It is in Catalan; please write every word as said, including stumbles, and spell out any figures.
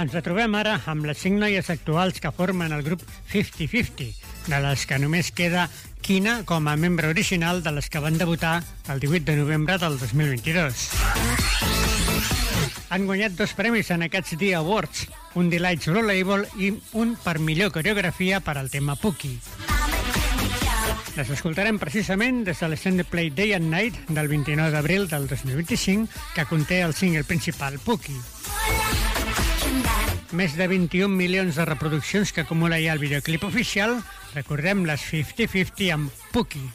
Ens retrobem ara amb les cinc noies actuals que formen el grup cinquanta cinquanta, de les que només queda Kina com a membre original, de les que van debutar el divuit de novembre del dos mil vint-i-dos. Han guanyat dos premis en aquests D Awards, un Delights Blue Label i un per millor coreografia per al tema Puki. Les escoltarem precisament des de l'Extended Play Day and Night del vint-i-nou d'abril del dos mil vint-i-cinc, que conté el single principal Puki. Més de vint-i-un milions de reproduccions que acumula ja el videoclip oficial. Recordem les cinquanta cinquanta amb Puki.